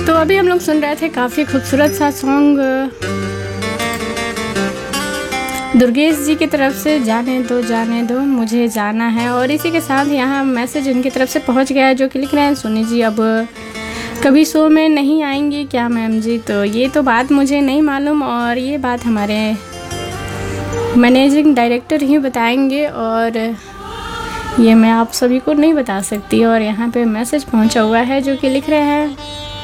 तो अभी हम लोग सुन रहे थे काफ़ी खूबसूरत सा सॉन्ग दुर्गेश जी की तरफ से, जाने दो मुझे जाना है। और इसी के साथ यहाँ मैसेज उनकी तरफ से पहुँच गया है जो कि लिख रहे हैं, सुनी जी अब कभी शो में नहीं आएंगी क्या मैम जी? तो ये तो बात मुझे नहीं मालूम और ये बात हमारे मैनेजिंग डायरेक्टर ही बताएंगे और ये मैं आप सभी को नहीं बता सकती। और यहाँ पे मैसेज पहुँचा हुआ है जो कि लिख रहे हैं,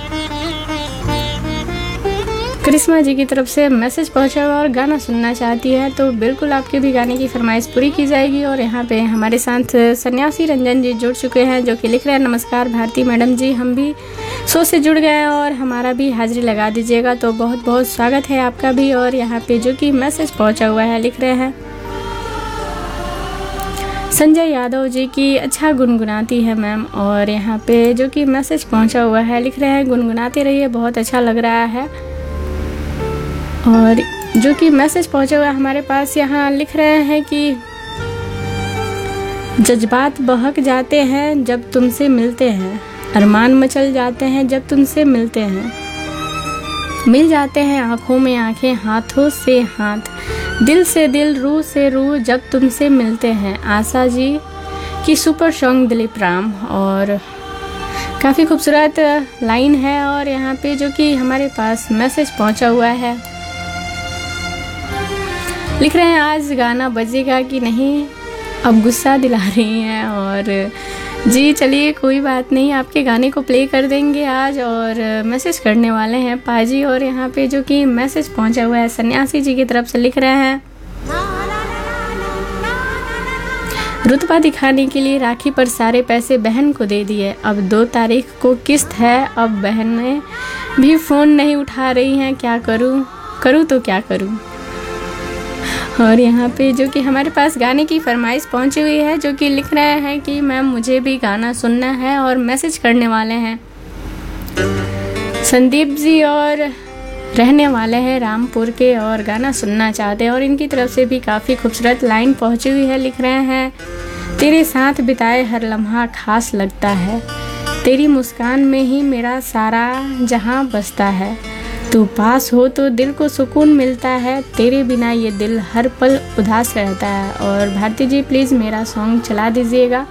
करिश्मा जी की तरफ से मैसेज पहुंचा हुआ और गाना सुनना चाहती है तो बिल्कुल आपके भी गाने की फरमाइश पूरी की जाएगी। और यहाँ पे हमारे साथ सन्यासी रंजन जी जुड़ चुके हैं जो कि लिख रहे हैं, नमस्कार भारती मैडम जी, हम भी शो से जुड़ गए हैं और हमारा भी हाजिरी लगा दीजिएगा। तो बहुत बहुत स्वागत है आपका भी। और यहाँ पे जो कि मैसेज पहुँचा हुआ है लिख रहे हैं, संजय यादव जी की अच्छा गुनगुनाती है मैम। और यहाँ पे जो कि मैसेज पहुँचा हुआ है लिख रहे हैं, गुनगुनाते रहिए, बहुत अच्छा लग रहा है। और जो कि मैसेज पहुंचा हुआ है हमारे पास, यहाँ लिख रहे हैं कि जज्बात बहक जाते हैं जब तुमसे मिलते हैं, अरमान मचल जाते हैं जब तुमसे मिलते हैं, मिल जाते हैं आंखों में आंखें, हाथों से हाथ, दिल से दिल, रूह से रूह जब तुमसे मिलते हैं। आशा जी की सुपर सॉन्ग दिलीप राम। और काफ़ी खूबसूरत लाइन है। और यहाँ पे जो कि हमारे पास मैसेज पहुंचा हुआ है लिख रहे हैं, आज गाना बजेगा कि नहीं, अब गुस्सा दिला रही हैं। और जी चलिए कोई बात नहीं, आपके गाने को प्ले कर देंगे आज। और मैसेज करने वाले हैं पाजी। और यहाँ पे जो कि मैसेज पहुंचा हुआ है सन्यासी जी की तरफ से लिख रहे हैं, रुतबा दिखाने के लिए राखी पर सारे पैसे बहन को दे दिए, अब 2 तारीख को किस्त है, अब बहनें भी फ़ोन नहीं उठा रही हैं, क्या करूँ तो क्या करूँ। और यहाँ पे जो कि हमारे पास गाने की फरमाइश पहुंची हुई है जो कि लिख रहे हैं कि मैम मुझे भी गाना सुनना है। और मैसेज करने वाले हैं संदीप जी और रहने वाले हैं रामपुर के और गाना सुनना चाहते हैं। और इनकी तरफ से भी काफ़ी खूबसूरत लाइन पहुंची हुई है, लिख रहे हैं, तेरे साथ बिताए हर लम्हा खास लगता है, तेरी मुस्कान में ही मेरा सारा जहां बसता है, तू पास हो तो दिल को सुकून मिलता है, तेरे बिना ये दिल हर पल उदास रहता है। और भारती जी प्लीज़ मेरा सॉन्ग चला दीजिएगा।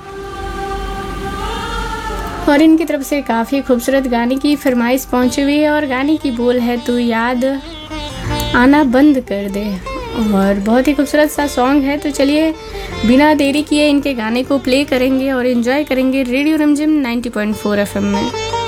और इनकी तरफ से काफ़ी खूबसूरत गाने की फरमाइश पहुंची हुई है और गाने की बोल है, तू याद आना बंद कर दे। और बहुत ही खूबसूरत सा सॉन्ग है। तो चलिए बिना देरी किए इनके गाने को प्ले करेंगे और एंजॉय करेंगे रेडियो रिमझिम 90.4 FM में।